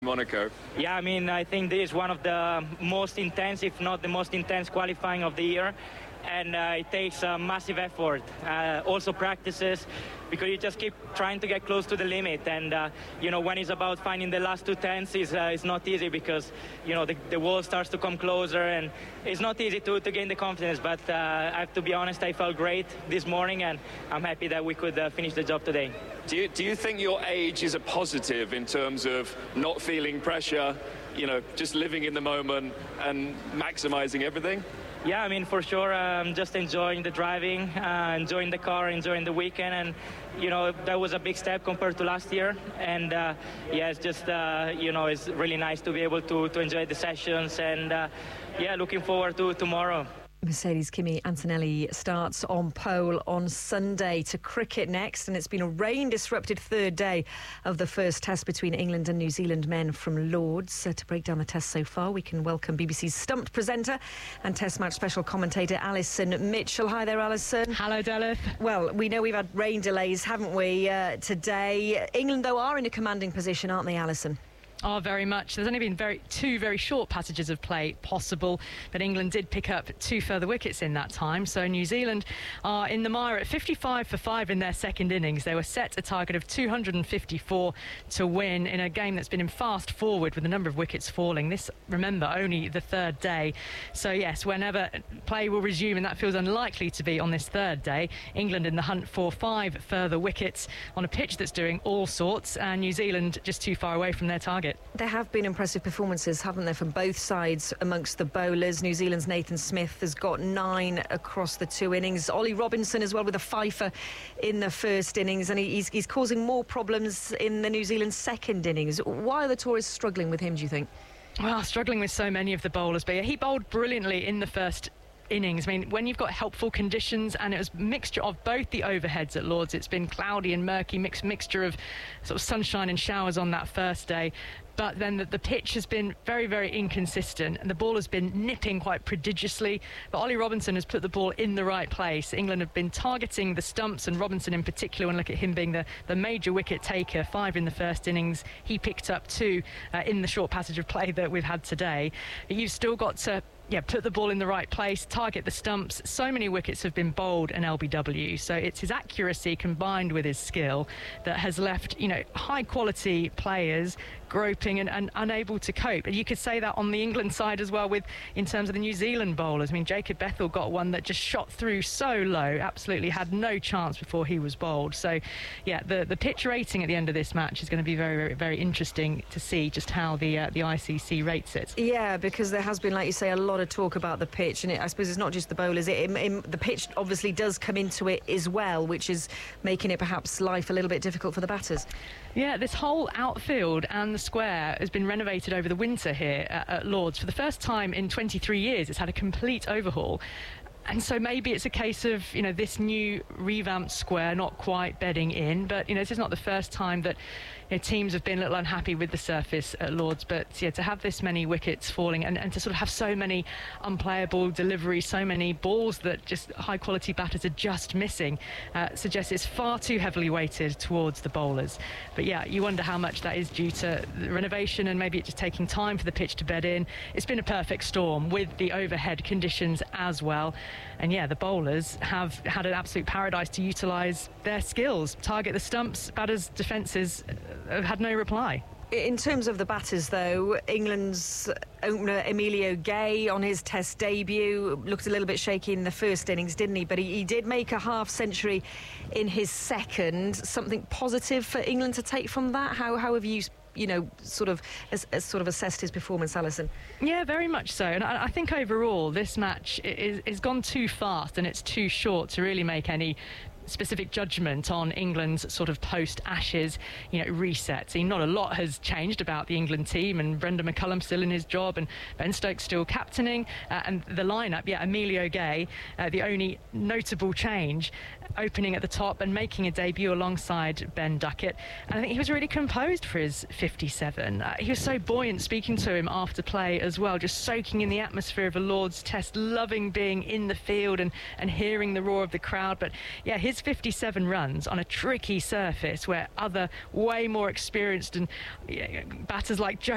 Monaco. Yeah, I mean, I think this is one of the most intense, if not the most intense qualifying of the year. And it takes a massive effort, also practices, because you just keep trying to get close to the limit. And, when it's about finding the last 2/10, it's not easy because, the wall starts to come closer and it's not easy to gain the confidence. But I have to be honest, I felt great this morning and I'm happy that we could finish the job today. Do you think your age is a positive in terms of not feeling pressure, just living in the moment and maximizing everything? Yeah, I mean, for sure, just enjoying the driving, enjoying the car, enjoying the weekend. And, that was a big step compared to last year. And, it's just, it's really nice to be able to enjoy the sessions. And, looking forward to tomorrow. Mercedes Kimi Antonelli starts on pole on Sunday. To cricket next, and it's been a rain-disrupted third day of the first test between England and New Zealand men from Lords. To break down the test so far, we can welcome BBC's Stumped presenter and Test match special commentator Alison Mitchell. Hi there, Alison. Hello, Delith. Well, we know we've had rain delays, haven't we, today? England, though, are in a commanding position, aren't they, Alison? Oh, very much. There's only been two very short passages of play possible, but England did pick up 2 further wickets in that time. So New Zealand are in the mire at 55 for 5 in their second innings. They were set a target of 254 to win in a game that's been in fast forward with a number of wickets falling. This, remember, only the third day. So yes, whenever play will resume, and that feels unlikely to be on this third day, England in the hunt for 5 further wickets on a pitch that's doing all sorts, and New Zealand just too far away from their target. There have been impressive performances, haven't there, from both sides amongst the bowlers. New Zealand's Nathan Smith has got 9 across the 2 innings. Ollie Robinson as well with a fifer in the first innings, and he's causing more problems in the New Zealand second innings. Why are the tourists struggling with him, do you think? Well, struggling with so many of the bowlers, but he bowled brilliantly in the first innings. I mean, when you've got helpful conditions, and it was a mixture of both the overheads at Lords. It's been cloudy and murky, mixture of sort of sunshine and showers on that first day. But then the pitch has been very, very inconsistent, and the ball has been nipping quite prodigiously. But Ollie Robinson has put the ball in the right place. England have been targeting the stumps, and Robinson in particular, and look at him being the major wicket taker. 5 in the first innings. He picked up 2 in the short passage of play that we've had today. But you've still got to put the ball in the right place, target the stumps. So many wickets have been bowled in LBW, so it's his accuracy combined with his skill that has left, high-quality players groping and unable to cope. And you could say that on the England side as well, in terms of the New Zealand bowlers. I mean, Jacob Bethel got one that just shot through so low, absolutely had no chance before he was bowled. So, the pitch rating at the end of this match is going to be very, very, very interesting to see just how the ICC rates it. Yeah, because there has been, like you say, a lot of talk about the pitch, and I suppose it's not just the bowlers. The pitch obviously does come into it as well, which is making it perhaps life a little bit difficult for the batters. Yeah, this whole outfield and the square has been renovated over the winter here at Lords. For the first time in 23 years, it's had a complete overhaul. And so maybe it's a case of, this new revamped square not quite bedding in. But, this is not the first time that teams have been a little unhappy with the surface at Lords. But, to have this many wickets falling and to sort of have so many unplayable deliveries, so many balls that just high-quality batters are just missing, suggests it's far too heavily weighted towards the bowlers. But, you wonder how much that is due to the renovation and maybe it just taking time for the pitch to bed in. It's been a perfect storm with the overhead conditions as well. And the bowlers have had an absolute paradise to utilise their skills. Target the stumps, batters' defences have had no reply. In terms of the batters, though, England's opener Emilio Gay on his Test debut looked a little bit shaky in the first innings, didn't he? But he did make a half-century in his second. Something positive for England to take from that? How have you sort of assessed his performance, Alison? Yeah, very much so. And I think overall this match is gone too fast and it's too short to really make any specific judgment on England's sort of post-Ashes, reset. See, not a lot has changed about the England team, and Brendan McCullum still in his job, and Ben Stokes still captaining, and the lineup, Emilio Gay, the only notable change, opening at the top and making a debut alongside Ben Duckett. And I think he was really composed for his 57. He was so buoyant speaking to him after play as well, just soaking in the atmosphere of a Lord's Test, loving being in the field and hearing the roar of the crowd. But his 57 runs on a tricky surface where other way more experienced and batters like Joe